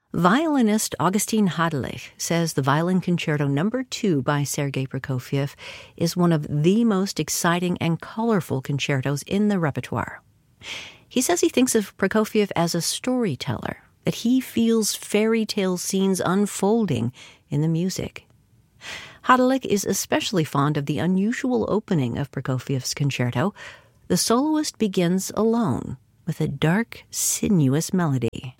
Violinist Augustin Hadelich says the Violin Concerto No. 2 by Sergei Prokofiev is one of the most exciting and colorful concertos in the repertoire. He says he thinks of Prokofiev as a storyteller, that he feels fairy tale scenes unfolding in the music. Hadelich is especially fond of the unusual opening of Prokofiev's concerto. The soloist begins alone with a dark, sinuous melody.